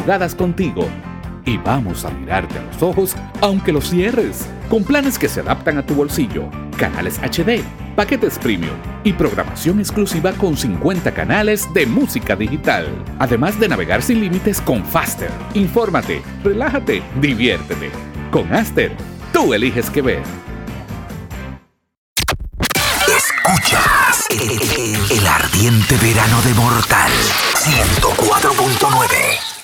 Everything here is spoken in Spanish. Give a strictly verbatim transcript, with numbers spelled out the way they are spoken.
madrugadas contigo. Y vamos a mirarte a los ojos aunque los cierres, con planes que se adaptan a tu bolsillo, canales H D, paquetes premium y programación exclusiva con cincuenta canales de música digital. Además de navegar sin límites con Faster. Infórmate, relájate, diviértete. Con Aster, tú eliges qué ver. Escuchas el, el ardiente verano de Mortal ciento cuatro punto nueve.